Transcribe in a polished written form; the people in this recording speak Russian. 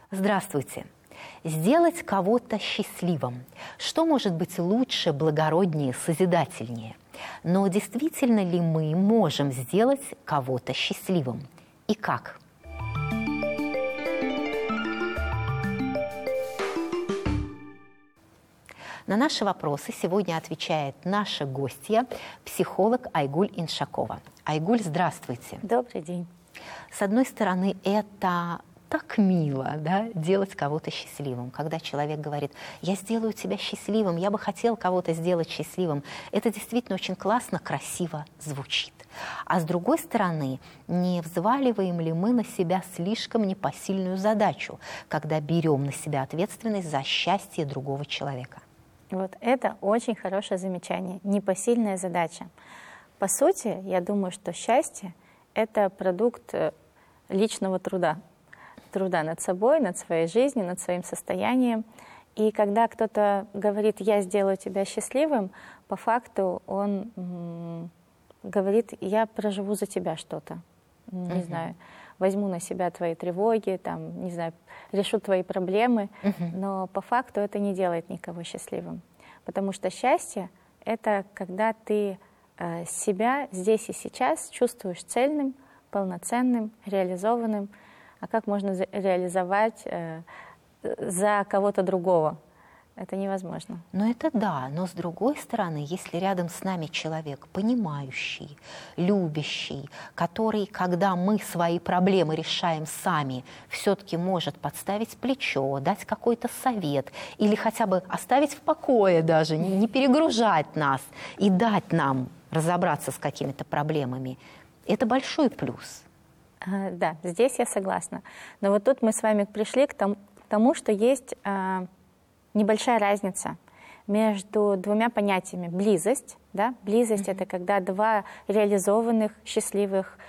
Здравствуйте! Сделать кого-то счастливым. Что может быть лучше, благороднее, созидательнее? Но действительно ли мы можем сделать кого-то счастливым? И как? На наши вопросы сегодня отвечает наша гостья, психолог Айгуль Иншакова. Айгуль, здравствуйте. Добрый день. С одной стороны, это так мило, да, делать кого-то счастливым. Когда человек говорит: я сделаю тебя счастливым, я бы хотел кого-то сделать счастливым. Это действительно очень классно, красиво звучит. А с другой стороны, не взваливаем ли мы на себя слишком непосильную задачу, когда берем на себя ответственность за счастье другого человека? Вот это очень хорошее замечание. Непосильная задача. По сути, я думаю, что счастье – это продукт личного труда. Труда над собой, над своей жизнью, над своим состоянием. И когда кто-то говорит: я сделаю тебя счастливым, по факту он говорит: я проживу за тебя что-то. Не знаю, возьму на себя твои тревоги, там, не знаю, решу твои проблемы. Но по факту это не делает никого счастливым. Потому что счастье – это когда ты себя здесь и сейчас чувствуешь цельным, полноценным, реализованным. А как можно реализовать за кого-то другого? Это невозможно. Но это да, но с другой стороны, если рядом с нами человек понимающий, любящий, который, когда мы свои проблемы решаем сами, все-таки может подставить плечо, дать какой-то совет или хотя бы оставить в покое даже, не перегружать нас и дать нам разобраться с какими-то проблемами, это большой плюс. Да, здесь я согласна. Но вот тут мы с вами пришли к тому, что есть небольшая разница между двумя понятиями. Близость, да? Близость – это когда два реализованных, счастливых